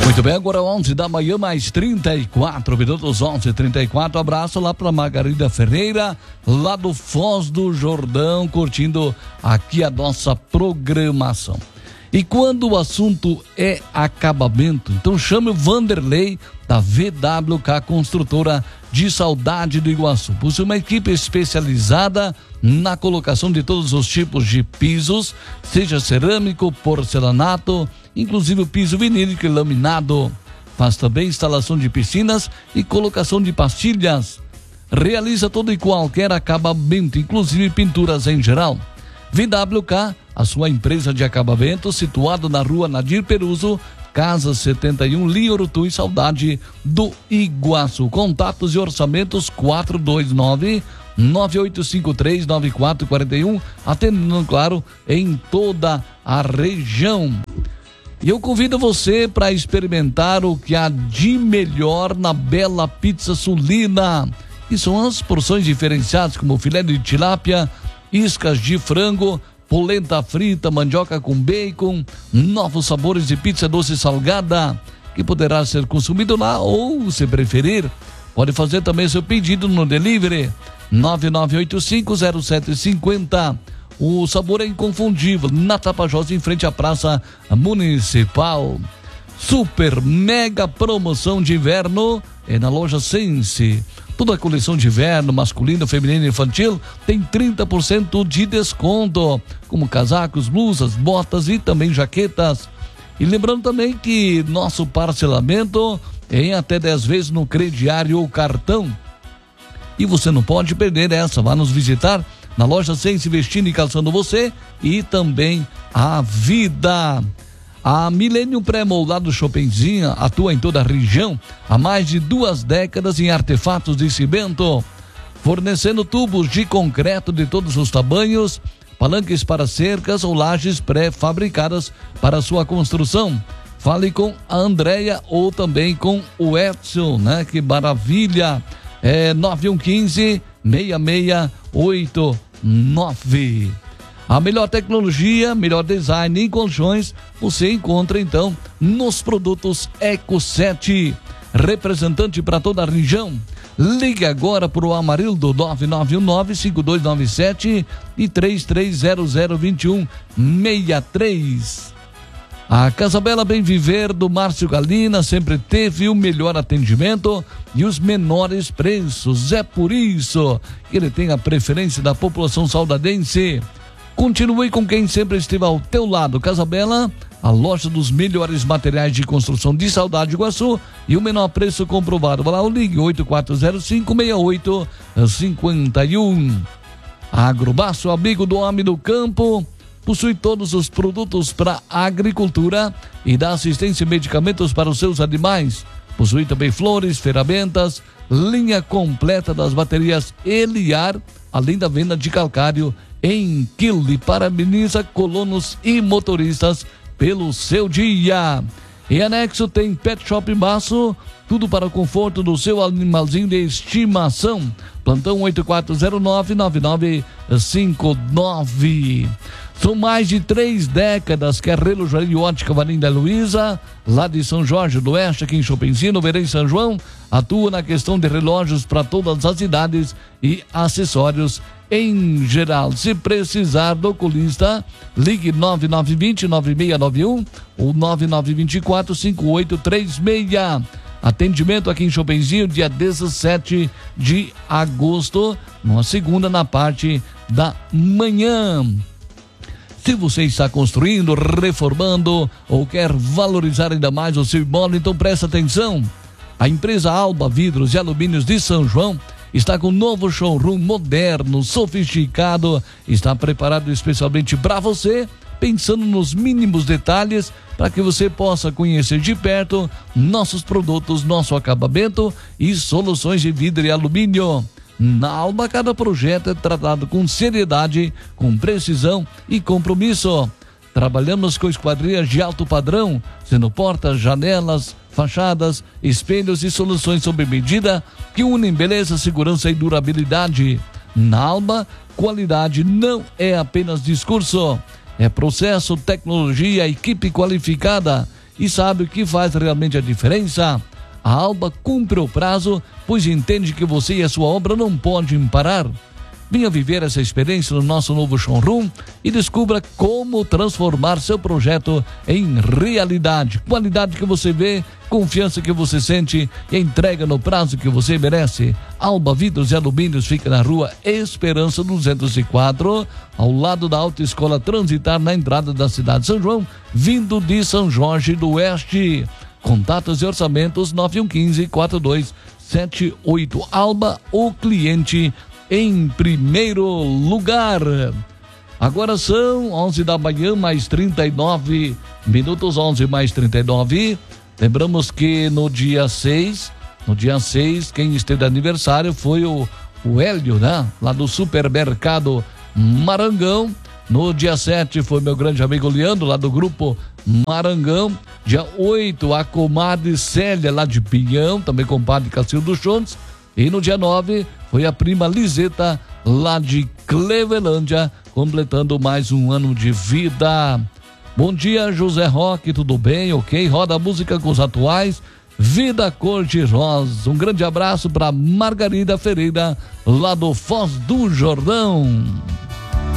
Muito bem, agora 11 da manhã, mais 34 minutos, 11h34. Abraço lá para Margarida Ferreira, lá do Foz do Jordão, curtindo aqui a nossa programação. E quando o assunto é acabamento, então chame o Vanderlei da VWK Construtora de Saudade do Iguaçu. Possui uma equipe especializada na colocação de todos os tipos de pisos, seja cerâmico, porcelanato, inclusive o piso vinílico e laminado. Faz também instalação de piscinas e colocação de pastilhas. Realiza todo e qualquer acabamento, inclusive pinturas em geral. VWK, a sua empresa de acabamento, situado na rua Nadir Peruso, Casa 71, Linha Urutu e Saudade do Iguaçu. Contatos e orçamentos 429-9853-9441, atendendo, claro, em toda a região. E eu convido você para experimentar o que há de melhor na Bela Pizza Sulina, que são as porções diferenciadas, como filé de tilápia, iscas de frango, polenta frita, mandioca com bacon, novos sabores de pizza doce e salgada, que poderá ser consumido lá ou, se preferir, pode fazer também seu pedido no delivery 99850750. O sabor é inconfundível, na Tapajós, em frente à Praça Municipal. Super mega promoção de inverno é na loja Sense. Toda a coleção de inverno, masculino, feminino e infantil tem 30% de desconto, como casacos, blusas, botas e também jaquetas. E lembrando também que nosso parcelamento é em até 10 vezes no crediário ou cartão. E você não pode perder essa, vá nos visitar na loja Sense, vestindo e calçando você e também a vida. A Millennium Pré-Moldado Chopinzinha atua em toda a região há mais de 2 décadas em artefatos de cimento, fornecendo tubos de concreto de todos os tamanhos, palanques para cercas ou lajes pré-fabricadas para sua construção. Fale com a Andréia ou também com o Edson, né? Que maravilha! 9115-6689. A melhor tecnologia, melhor design em colchões, você encontra então nos produtos Eco7, representante para toda a região. Ligue agora para o Amarildo 9919-5297 e 33002163. A Casa Bela Bem Viver do Márcio Galina sempre teve o melhor atendimento e os menores preços. É por isso que ele tem a preferência da população saudadense. Continue com quem sempre esteve ao teu lado. Casa Bela, a loja dos melhores materiais de construção de Saudade do Iguaçu e o menor preço comprovado. Vai lá, o ligue 8405-6851. Agrobaço, amigo do homem do campo, possui todos os produtos para agricultura e dá assistência e medicamentos para os seus animais. Possui também flores, ferramentas, linha completa das baterias Eliar, além da venda de calcário em quilo, e parabeniza colonos e motoristas pelo seu dia. Em anexo tem Pet Shop Baço, tudo para o conforto do seu animalzinho de estimação. Plantão 8409-9959. São mais de 3 décadas que a Relojaria Ótica Varinda Luiza, lá de São Jorge do Oeste, aqui em Chopinzinho, Verém São João, atua na questão de relógios para todas as idades e acessórios em geral. Se precisar do oculista, ligue 9920-9691 ou 9924-5836. Atendimento aqui em Chopinzinho, dia 17 de agosto, numa segunda, na parte da manhã. Se você está construindo, reformando ou quer valorizar ainda mais o seu imóvel, então presta atenção. A empresa Alba Vidros e Alumínios de São João está com um novo showroom moderno, sofisticado, está preparado especialmente para você, pensando nos mínimos detalhes para que você possa conhecer de perto nossos produtos, nosso acabamento e soluções de vidro e alumínio. Na Alba, cada projeto é tratado com seriedade, com precisão e compromisso. Trabalhamos com esquadrias de alto padrão, sendo portas, janelas, fachadas, espelhos e soluções sob medida que unem beleza, segurança e durabilidade. Na Alba, qualidade não é apenas discurso, é processo, tecnologia, equipe qualificada e sabe o que faz realmente a diferença. A Alba cumpre o prazo, pois entende que você e a sua obra não podem parar. Venha viver essa experiência no nosso novo showroom e descubra como transformar seu projeto em realidade. Qualidade que você vê, confiança que você sente e entrega no prazo que você merece. Alba Vidros e Alumínios fica na rua Esperança 204, ao lado da Autoescola Transitar, na entrada da cidade de São João, vindo de São Jorge do Oeste. Contatos e orçamentos 9115-4278. Alba, o cliente em primeiro lugar. Agora são 11 da manhã, mais 39 minutos, 11 mais 39. Lembramos que no dia 6, quem esteve de aniversário foi o Hélio, né? Lá do Supermercado Marangão. No dia 7 foi meu grande amigo Leandro, lá do Grupo Marangão. Dia 8, a comadre Célia, lá de Pinhão, também compadre Cacildo Chontes. E no dia 9, foi a prima Liseta, lá de Clevelândia, completando mais um ano de vida. Bom dia, José Roque, tudo bem? Ok? Roda a música com os atuais. Vida Cor-de-Rosa. Um grande abraço para Margarida Ferreira, lá do Foz do Jordão.